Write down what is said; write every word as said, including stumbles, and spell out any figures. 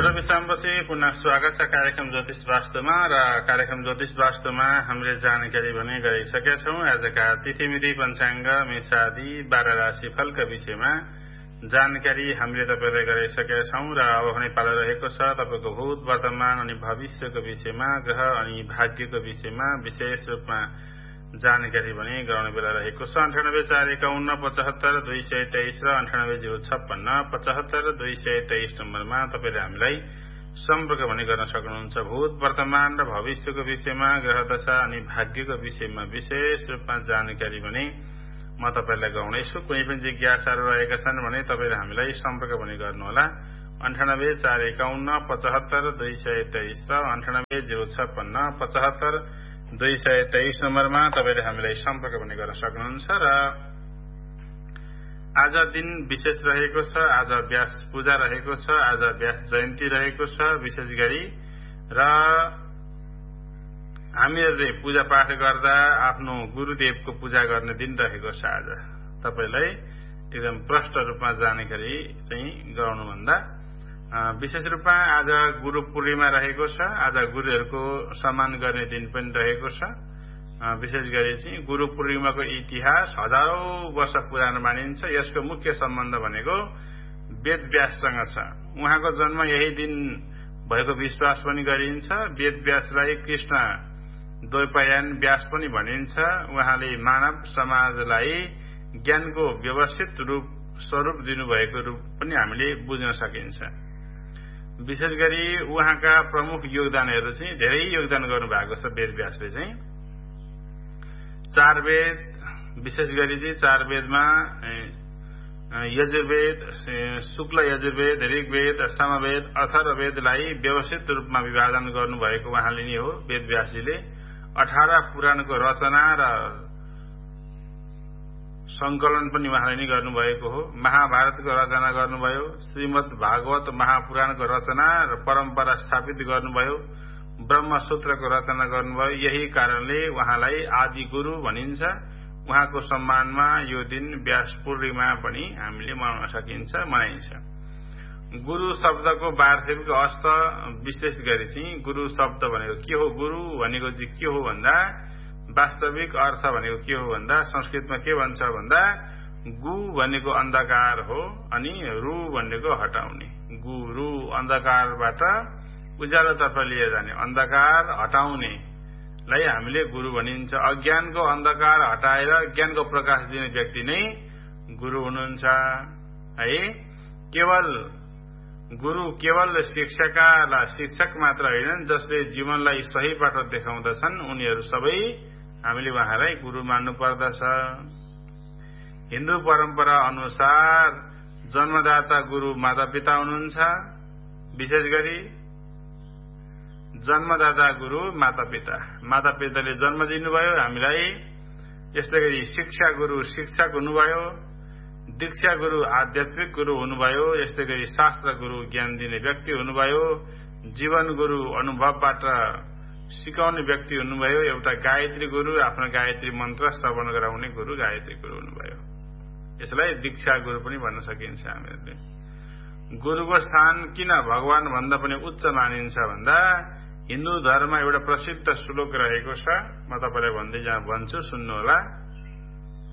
थोरै विश्रामपछि पुनः स्वागत छ कार्यक्रम ज्योतिष वास्तुमा र कार्यक्रम ज्योतिष वास्तुमा हामीले जानकारी भने गरिसकेका छौं। आजका तिथिमिति पञ्चाङ्ग मेषादि बाह्र राशि फलका विषयमा जानकारी हामीले तपाईलाई गराइसकेका छौं र अब भने पालो रहेको छ तपाईको भूत वर्तमान अनि भविष्यको विषयमा ग्रह अनि भाग्यको विषयमा विशेष रूपमा जानकारी भने गराउने बेला रहेको छ। अन्ठानब्बे चार एकाउन्न पचहत्तर दुई सय तेइस र अन्ठानब्बे जिरो छप्पन्न पचहत्तर दुई सय तेइस नम्बरमा तपाईले हामीलाई सम्पर्क भने गर्न सक्नुहुन्छ। भूत वर्तमान र भविष्यको विषयमा ग्रह दशा अनि भाग्यको विषयमा विशेष रूपमा जानकारी भने म तपाईलाई गराउनेछु। कुनै पनि जिज्ञासाहरू रहेका छन् भने तपाईले हामीलाई सम्पर्क भने गर्नुहोला। अन्ठानब्बे चार एकाउन्न पचहत्तर दुई सय तेइस र अन्ठानब्बे जिरो छप्पन्न पचहत्तर दुई सय तेइस नम्बरमा तपाईले हामीलाई सम्पर्क पनि गर्न सक्नुहुन्छ। र आज दिन विशेष रहेको छ, आज व्यास पूजा रहेको छ, आज व्यास जयन्ती रहेको छ विशेष गरी। र हामीहरूले पूजा पाठ गर्दा आफ्नो गुरुदेवको पूजा गर्ने दिन रहेको छ। आज तपाईलाई एकदम प्रष्ट रूपमा जानकारी चाहिँ गराउनुभन्दा विशेष रूपमा आज गुरु पूर्णिमा रहेको छ। आज गुरुहरूको सम्मान गर्ने दिन पनि रहेको छ। विशेष गरी चाहिँ गुरु पूर्णिमाको इतिहास हजारौं वर्ष पुरानो मानिन्छ। यसको मुख्य सम्बन्ध भनेको वेद व्याससँग छ। उहाँको जन्म यही दिन भएको विश्वास पनि गरिन्छ। वेद व्यासलाई कृष्ण द्वैपायन व्यास पनि भनिन्छ। उहाँले मानव समाजलाई ज्ञानको व्यवस्थित रूप स्वरूप दिनुभएको रूप पनि हामीले बुझ्न सकिन्छ। विशेष गरी उहाँका प्रमुख योगदानहरू चाहिँ धेरै योगदान गर्नु भएको छ। वेद व्यासले चाहिँ चार वेद विशेष गरी चाहिँ चार वेदमा यजुर्वेद, शुक्ल यजुर्वेद, ऋग्वेद, सामवेद, अथर्ववेदलाई व्यवस्थित रूपमा विभाजन गर्नुभएको उहाँले नै हो। वेद व्यासजीले अठार पुराणको रचना र संकलन पनि उहाँले नै गर्नुभएको हो। महाभारतको रचना गर्नुभयो। श्रीमद् भागवत महापुराणको रचना र परम्परा स्थापित गर्नुभयो। ब्रह्मसूत्रको रचना गर्नुभयो। यही कारणले उहाँलाई आदि गुरु भनिन्छ। उहाँको सम्मानमा यो दिन व्यास पूर्णिमा पनि हामीले मनाउन सकिन्छ, मनाइन्छ। गुरु शब्दको वार्षिक अर्थ विशेष गरी चाहिँ गुरु शब्द भनेको के हो, गुरु भनेको चाहिँ के हो भन्दा वास्तविक अर्थ भनेको के हो भन्दा संस्कृतमा के भन्छ भन्दा गु भनेको अन्धकार हो अनि रु भनेको हटाउने। गुरु अन्धकारबाट उज्यालोतर्फ लिएर जाने, अन्धकार हटाउनेलाई हामीले गुरु भनिन्छ। अज्ञानको अन्धकार हटाएर ज्ञानको प्रकाश दिने व्यक्ति नै गुरु हुनुहुन्छ है। केवल गुरु केवल शिक्षकका शिक्षक मात्र होइनन्, जसले जीवनलाई सही बाटो देखाउँदछन् उनीहरू सबै हामीले उहाँलाई गुरु मान्नु पर्दछ। हिन्दू परम्परा अनुसार जन्मदाता गुरु मातापिता हुनुहुन्छ। विशेष गरी जन्मदाता गुरु मातापिता, मातापिताले जन्म दिनुभयो हामीलाई। यस्तै गरी शिक्षा गुरु शिक्षक हुनुभयो। दीक्षा गुरु आध्यात्मिक गुरु हुनुभयो। यस्तै गरी शास्त्र गुरु ज्ञान दिने व्यक्ति हुनुभयो। जीवन गुरु अनुभवबाट सिकाउने व्यक्ति हुनुभयो। एउटा गायत्री गुरु आफ्नो गायत्री मन्त्र श्रवण गराउने गुरु गायत्री गुरु हुनुभयो। यसलाई दीक्षा गुरु पनि भन्न सकिन्छ। हामीले गुरुको स्थान किन भगवान भन्दा पनि उच्च मानिन्छ भन्दा हिन्दू धर्ममा एउटा प्रसिद्ध श्लोक रहेको छ। म तपाईलाई भन्दै भन्छु, सुन्नुहोला।